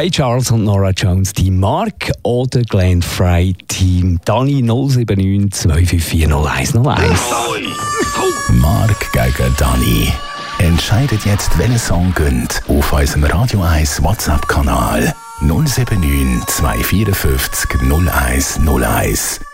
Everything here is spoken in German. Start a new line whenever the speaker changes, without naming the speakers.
Ray Charles und Nora Jones, Team Mark oder Glenn Frey, Team Dani 079 254 0101.
Mark gegen Dani. Entscheidet jetzt, welcher Song gönnt auf unserem Radio 1 WhatsApp-Kanal 079 254 0101.